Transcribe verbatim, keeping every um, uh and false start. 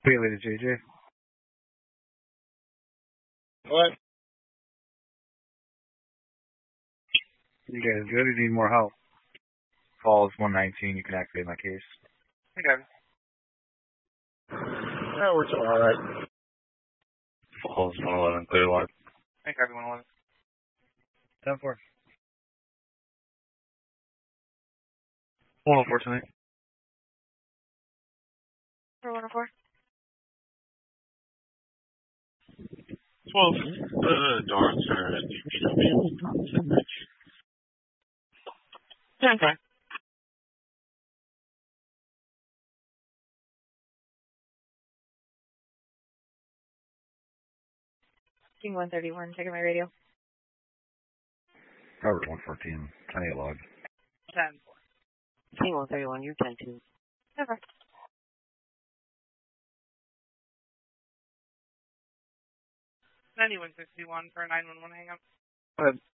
Bailey to J J. What? You guys good? You need more help? Falls one nineteen. You can activate my case. Okay. That works all right. Falls one eleven. Clear lock. I think everyone was. ten four. one oh four tonight. For one oh four. twelve. Uh, Dogs are at D P W. Yeah, okay. King one thirty-one, checking my radio. Robert one fourteen. ten eight log. ten four. King one thirty-one, you're ten two. Okay. ninety-one sixty-one for a nine one one hang up. Go ahead.